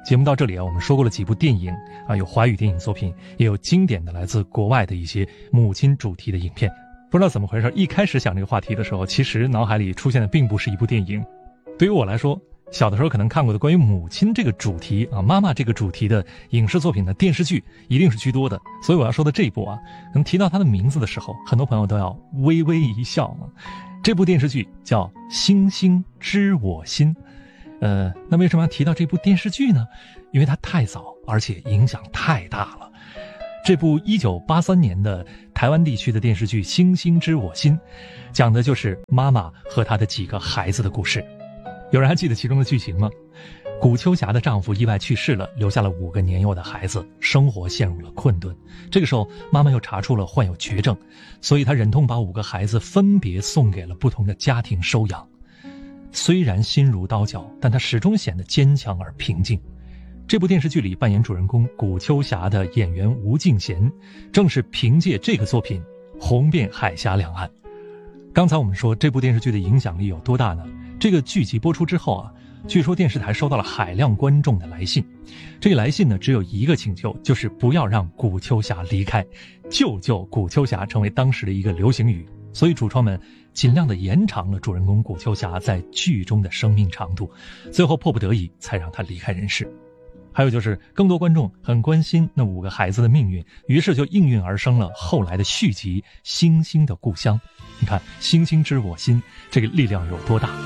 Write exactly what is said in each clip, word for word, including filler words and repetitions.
节目到这里啊，我们说过了几部电影啊，有华语电影作品，也有经典的来自国外的一些母亲主题的影片。不知道怎么回事，一开始想这个话题的时候，其实脑海里出现的并不是一部电影。对于我来说，小的时候可能看过的关于母亲这个主题啊，妈妈这个主题的影视作品的电视剧一定是居多的。所以我要说的这一部啊，可能提到它的名字的时候，很多朋友都要微微一笑啊。这部电视剧叫《星星知我心》。呃，那为什么要提到这部电视剧呢？因为它太早，而且影响太大了。这部一九八三年的台湾地区的电视剧《星星知我心》，讲的就是妈妈和她的几个孩子的故事。有人还记得其中的剧情吗？古秋霞的丈夫意外去世了，留下了五个年幼的孩子，生活陷入了困顿。这个时候，妈妈又查出了患有绝症，所以她忍痛把五个孩子分别送给了不同的家庭收养。虽然心如刀绞，但她始终显得坚强而平静。这部电视剧里扮演主人公古秋霞的演员吴敬贤，正是凭借这个作品红遍海峡两岸。刚才我们说这部电视剧的影响力有多大呢？这个剧集播出之后啊，据说电视台收到了海量观众的来信。这个来信呢，只有一个请求，就是不要让古秋霞离开，救救古秋霞成为当时的一个流行语。所以主创们尽量的延长了主人公古秋霞在剧中的生命长度，最后迫不得已才让她离开人世。还有就是更多观众很关心那五个孩子的命运，于是就应运而生了后来的续集《星星的故乡》。你看，星星知我心，这个力量有多大。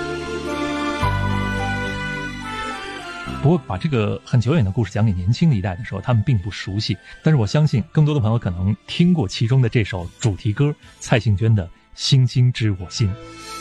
不过把这个很久远的故事讲给年轻的一代的时候，他们并不熟悉，但是我相信更多的朋友可能听过其中的这首主题歌，蔡幸娟的《星星知我心》。